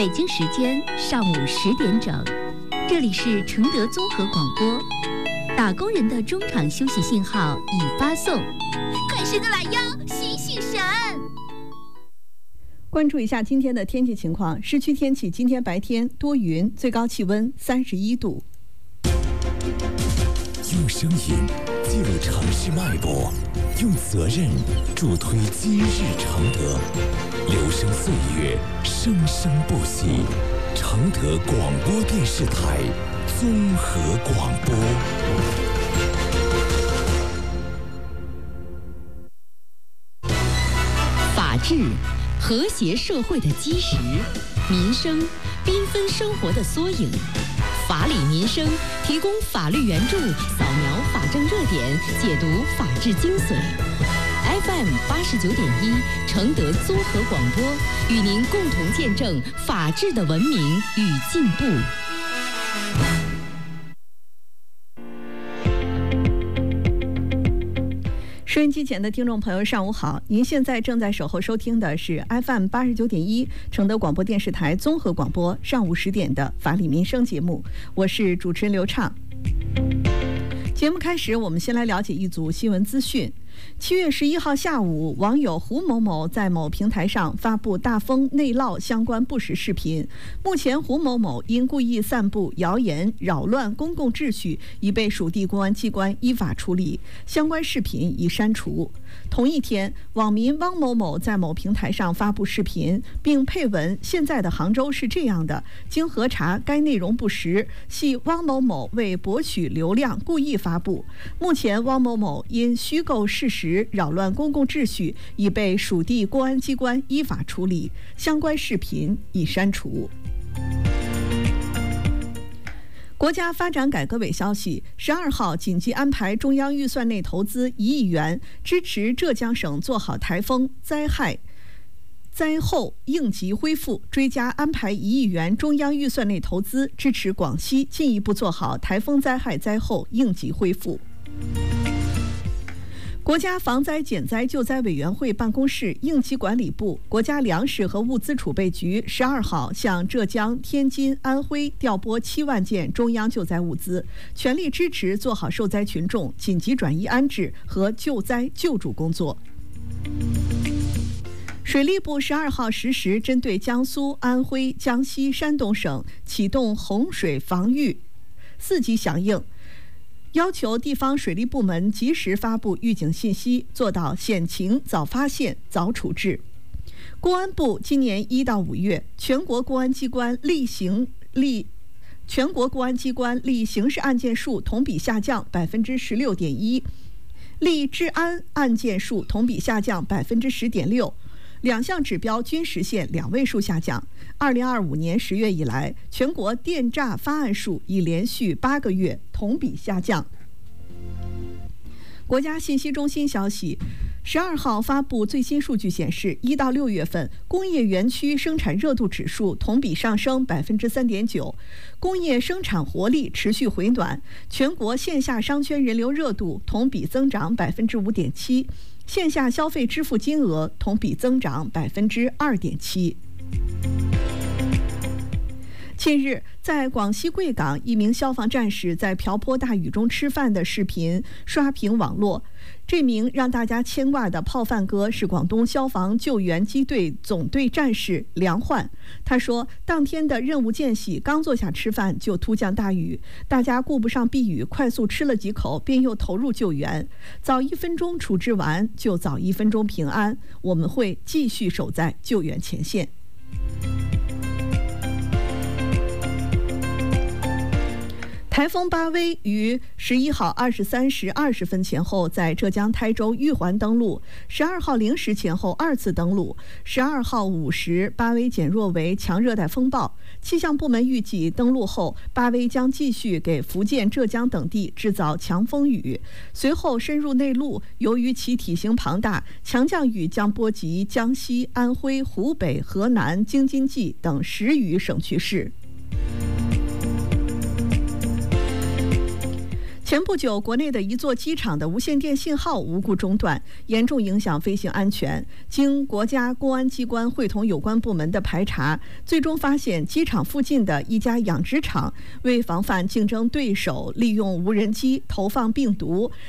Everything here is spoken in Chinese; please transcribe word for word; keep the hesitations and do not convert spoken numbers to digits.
北京时间上午十点整，这里是承德综合广播。打工人的中场休息信号已发送，快伸个懒腰，醒醒神！ 关注一下今天的天气情况。市区天气，今天白天多云，最高气温三十一度。 用声音记录城市脉搏，用责任助推今日承德。留声岁月，生生不息。承德广播电视台综合广播。 法治，和谐社会的基石；民生，缤纷生活的缩影。法理民生提供法律援助，扫描法政热点，解读法治精髓。F M 八十九点一，承德综合广播，与您共同见证法治的文明与进步。 收音机前的听众朋友，上午好！您现在正在守候收听的是 F M 八十九点一承德广播电视台综合广播上午十点的法理民生节目，我是主持人刘畅。节目开始，我们先来了解一组新闻资讯。七月十一号下午，网友胡某某在某平台上发布大风内涝相关不实视频。目前，胡某某因故意散布谣言、扰乱公共秩序，已被属地公安机关依法处理，相关视频已删除。同一天，网民汪某某在某平台上发布视频，并配文：“现在的杭州是这样的。”经核查，该内容不实，系汪某某为博取流量故意发布。目前，汪某某因虚构事实、扰乱公共秩序，已被属地公安机关依法处理，相关视频已删除。国家发展改革委消息，十二号紧急安排中央预算内投资一亿元，支持浙江省做好台风灾害灾后应急恢复，追加安排一亿元中央预算内投资，支持广西进一步做好台风灾害灾后应急恢复。国家防灾减灾救灾委员会办公室、应急管理部、国家粮食和物资储备局十二号向浙江、天津、安徽调拨七万件中央救灾物资，全力支持做好受灾群众紧急转移安置和救灾救助工作。水利部十二号十时针对江苏、安徽、江西、山东省启动洪水防御四级响应，要求地方水利部门及时发布预警信息，做到险情早发现、早处置。公安部今年一到五月，全国公安机关例行例全国公安机关例刑事案件数同比下降百分之十六点一，例治安案件数同比下降百分之十点六。两项指标均实现两位数下降。二零二五年十月以来，全国电诈发案数已连续八个月同比下降。国家信息中心消息，十二号发布最新数据显示，一到六月份工业园区生产热度指数同比上升百分之三点九，工业生产活力持续回暖，全国线下商圈人流热度同比增长百分之五点七。线下消费支付金额同比增长百分之二点七。近日，在广西贵港，一名消防战士在瓢泼大雨中吃饭的视频刷屏网络。这名让大家牵挂的泡饭哥是广东消防救援机队总队战士梁焕。他说，当天的任务间隙，刚坐下吃饭就突降大雨，大家顾不上避雨，快速吃了几口，便又投入救援。早一分钟处置完，就早一分钟平安。我们会继续守在救援前线。台风巴威于十一号二十三时二十分前后在浙江台州玉环登陆，十二号零时前后二次登陆，十二号五时巴威减弱为强热带风暴。气象部门预计登陆后，巴威将继续给福建、浙江等地制造强风雨，随后深入内陆。由于其体型庞大，强降雨将波及江西、安徽、湖北、河南、京津冀等十余省区市。 前不久，国内的一座机场的无线电信号无故中断，严重影响飞行安全。经国家公安机关会同有关部门的排查，最终发现机场附近的一家养殖场为防范竞争对手利用无人机投放病毒，